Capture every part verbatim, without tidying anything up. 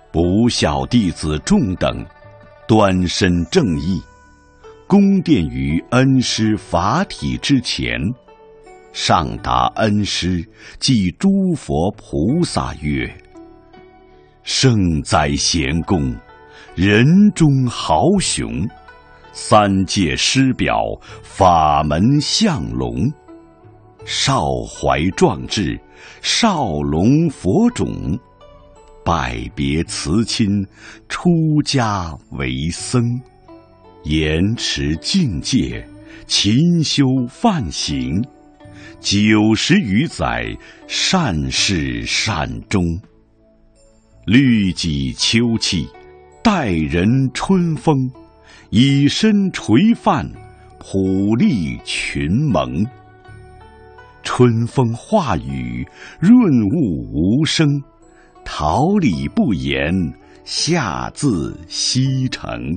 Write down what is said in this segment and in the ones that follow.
不孝弟子众等，端身正义，恭殿于恩师法体之前，上达恩师，即诸佛菩萨曰：圣哉贤公，人中豪雄，三界师表，法门相龙，少怀壮志，少龙佛种，拜别辞亲，出家为僧，严持境界，勤修梵行，九十余载，善事善终，律己秋气，待人春风，以身垂范，普利群蒙。春风化雨，润物无声，桃李不言，下自西城。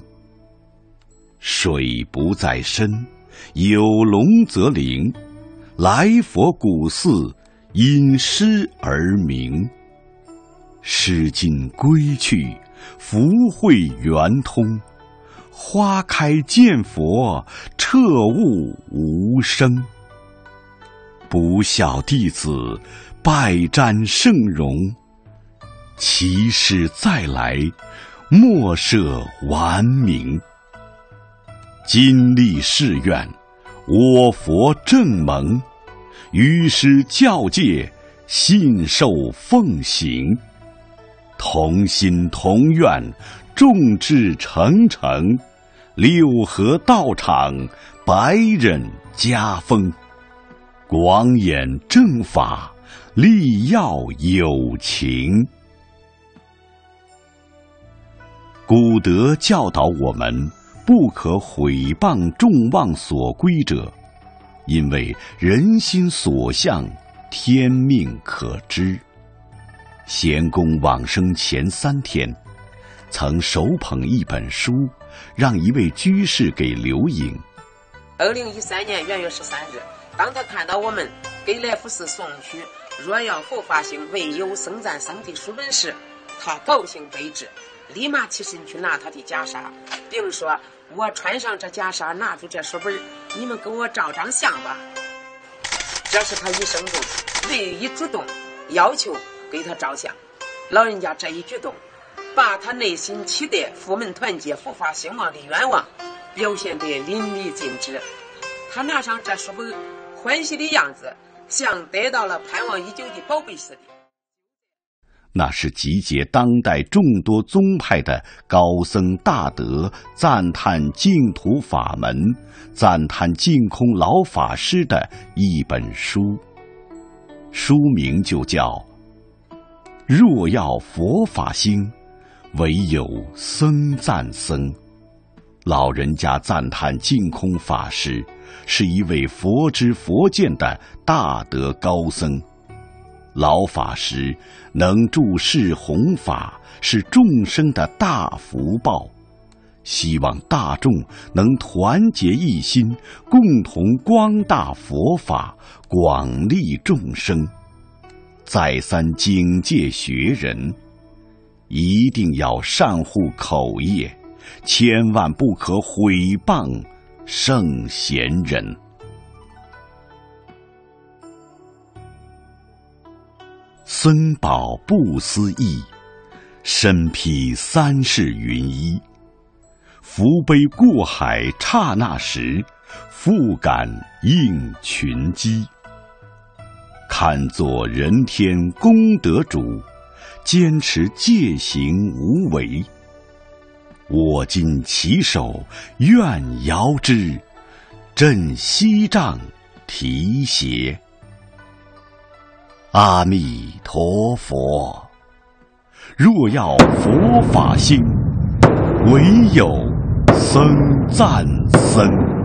水不在深，有龙则灵，来佛古寺，因诗而名。诗经归去，福慧圆通，花开见佛，彻悟无生。不孝弟子，拜瞻圣容，其师再来，莫设顽名。今立誓愿，我佛正蒙，于师教戒，信受奉行。同心同愿，众志成城，六合道场，百忍家风。广演正法，力要有情。古德教导我们，不可毁谤众望所归者，因为人心所向，天命可知。贤公往生前三天，曾手捧一本书，让一位居士给留影。 二零一三年元月十三日，当他看到我们给来福寺送去若要佛法兴，唯有僧赞僧的书本时，他高兴悲至，立马起身去拿他的袈裟，并说：我穿上这袈裟，拿住这书本，你们跟我照张相吧。这是他一生中唯一主动要求给他照相。老人家这一举动，把他内心期待佛门团结、佛法兴旺的愿望表现得淋漓尽致。他拿上这书本，欢喜的样子像得到了盼望已久的宝贝似的。 那是集结当代众多宗派的高僧大德赞叹净土法门、赞叹净空老法师的一本书，书名就叫若要佛法兴，唯有僧赞僧。老人家赞叹净空法师是一位佛知佛见的大德高僧，老法师能注释弘法，是众生的大福报，希望大众能团结一心，共同光大佛法，广利众生。再三警戒学人，一定要善护口业，千万不可毁谤圣贤人。僧宝不思议，身披三世云衣。福杯过海刹那时，复感应群机。看作人天功德主，坚持戒行无为。我今起手，愿遥之，振西杖提携。阿弥陀佛，若要佛法兴，唯有僧赞僧。